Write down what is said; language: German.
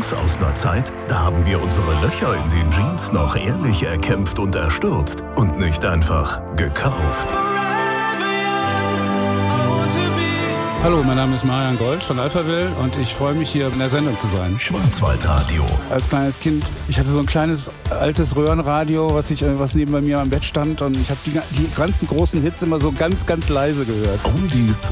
Songs aus einer Zeit, da haben wir unsere Löcher in den Jeans noch ehrlich erkämpft und erstürzt und nicht einfach gekauft. Hallo, mein Name ist Marian Gold von Alphaville und ich freue mich, hier in der Sendung zu sein. Schwarzwaldradio. Als kleines Kind, ich hatte so ein kleines altes Röhrenradio, was neben bei mir am Bett stand, und ich habe die ganzen großen Hits immer so ganz, ganz leise gehört. Oldies